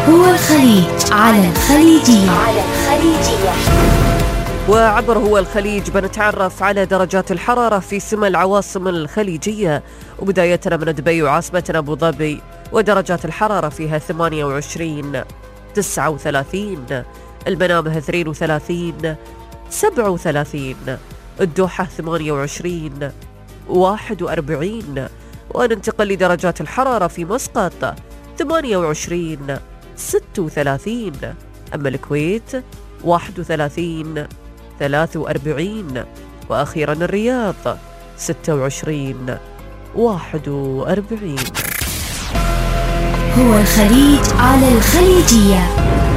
هو الخليج على الخليجية. وعبر هو الخليج بنتعرف على درجات الحرارة في سمى العواصم الخليجية، وبدايتنا من دبي وعاصمتنا أبو ظبي، ودرجات الحرارة فيها 28 39، المنامه 32 37، الدوحة 28 41، وننتقل لدرجات الحرارة في مسقط 28 36، أما الكويت 31 43، وأخيرا الرياض 26 41. هو الخليج على الخليجية.